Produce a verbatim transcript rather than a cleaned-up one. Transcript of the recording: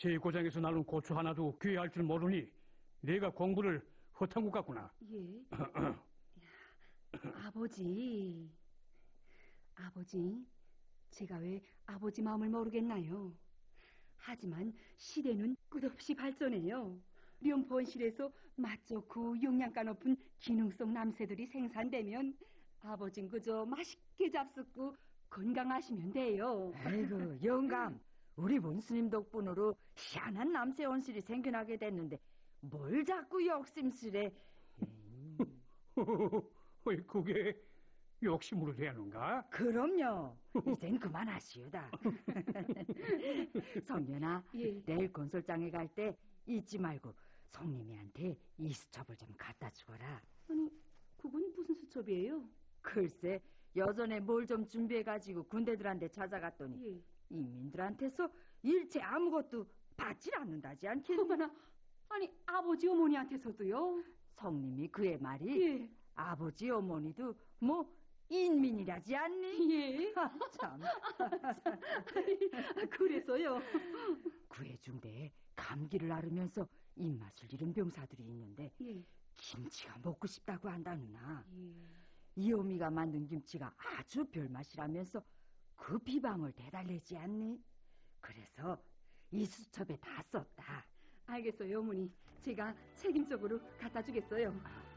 제고장에서 나눈 고추 하나도 귀해할 줄 모르니 내가 공부를 허탄 것 같구나. 예. 아버지, 아버지, 제가 왜 아버지 마음을 모르겠나요? 하지만 시대는 끝없이 발전해요. 련포원실에서 맛 좋고 영양가 높은 기능성 남새들이 생산되면 아버진 그저 맛있게 잡숫고 건강하시면 돼요. 아이고, 영감, 우리 문스님 덕분으로 희한한 남새 온실이 생겨나게 됐는데 뭘 자꾸 욕심스레. 그게 욕심으로 되는가? 그럼요. 이젠 그만하시오다. 성년아, 예. 내일 건설장에 갈 때 잊지 말고 성님이한테 이 수첩을 좀 갖다 주거라. 아니, 그건 무슨 수첩이에요? 글쎄, 여전에 뭘 좀 준비해가지고 군대들한테 찾아갔더니 예. 인민들한테서 일체 아무것도 받질 않는다지 않겠니? 어머나, 아니 아버지 어머니한테서도요? 성님이 그의 말이 예. 아버지 어머니도 뭐 인민이라지 않니? 예. 참. 그래서요. 구해중대에 감기를 앓으면서 입맛을 잃은 병사들이 있는데 예. 김치가 먹고 싶다고 한다느나. 예. 이어미가 만든 김치가 아주 별맛이라면서 그 비방을 대달래지 않니? 그래서 이 수첩에 다 썼다. 알겠어요, 어머니. 제가 책임적으로 갖다 주겠어요.